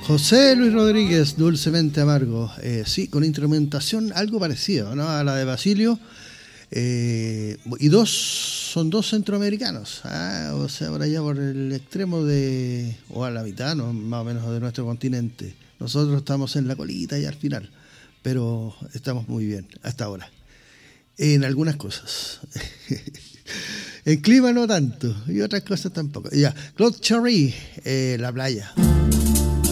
José Luis Rodríguez, Dulcemente Amargo. Sí, con instrumentación algo parecido, ¿no?, a la de Basilio. Y son dos centroamericanos, o sea, por allá por el extremo de, o a la mitad, ¿no?, más o menos de nuestro continente. Nosotros estamos en la colita y al final, pero estamos muy bien hasta ahora, en algunas cosas. En clima no tanto, y otras cosas tampoco. Ya, Claude Cherry, La Playa.